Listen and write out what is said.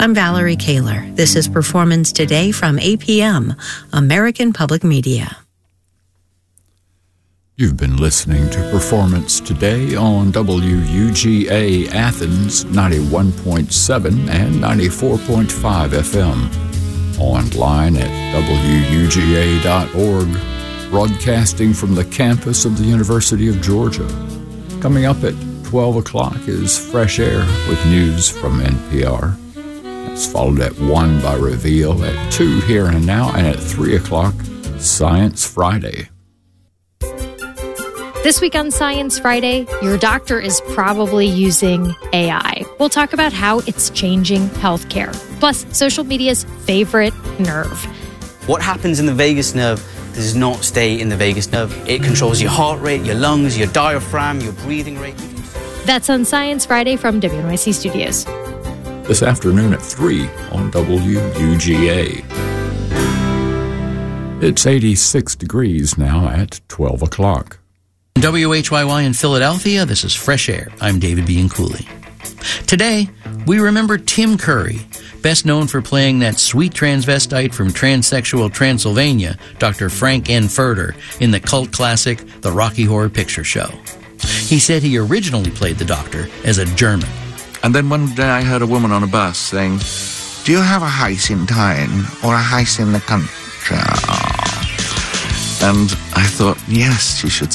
I'm Valerie Kaler. This is Performance Today from APM, American Public Media. You've been listening to Performance Today on WUGA Athens 91.7 and 94.5 FM. Online at WUGA.org, broadcasting from the campus of the University of Georgia. Coming up at 12 o'clock is Fresh Air with news from NPR. It's followed at 1 by Reveal, at 2 Here and Now, and at 3 o'clock, Science Friday. This week on Science Friday, your doctor is probably using AI. We'll talk about how it's changing healthcare, plus social media's favorite nerve. What happens in the vagus nerve does not stay in the vagus nerve. It controls your heart rate, your lungs, your diaphragm, your breathing rate. That's on Science Friday from WNYC Studios. This afternoon at 3 on WUGA. It's 86 degrees now at 12 o'clock. WHYY in Philadelphia, this is Fresh Air. I'm David Bianculli. Today, we remember Tim Curry, best known for playing that sweet transvestite from transsexual Transylvania, Dr. Frank N. Furter, in the cult classic The Rocky Horror Picture Show. He said he originally played the doctor as a German. And then one day I heard a woman on a bus saying, "Do you have a house in town or a house in the country?" And I thought, yes, she should